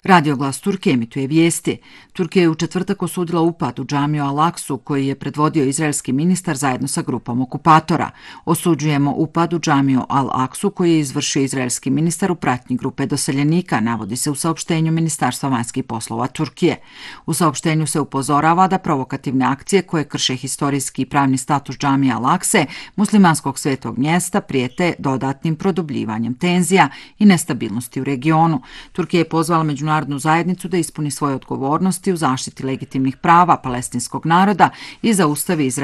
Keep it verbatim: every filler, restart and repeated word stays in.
Radio Glas Turke emituje vijesti. Turkija je u četvrtak osudila upad u džamiju Al-Aksu koji je predvodio izraelski ministar zajedno sa grupom okupatora. Osuđujemo upad u džamiju Al-Aksu koji je izvršio izraelski ministar u pratnji grupe doseljenika, navodi se u saopštenju Ministarstva vanjskih poslova Turkije. U saopštenju se upozorava da provokativne akcije koje krše historijski i pravni status džamije Al-Akse, muslimanskog svetog mjesta, prijete dodatnim produbljivanjem tenzija i nestabilnosti u regionu. Turkija je pozvala međunarodnu zajednicu da ispuni svoje odgovornosti u zaštiti legitimnih prava palestinskog naroda i zaustavi Izrael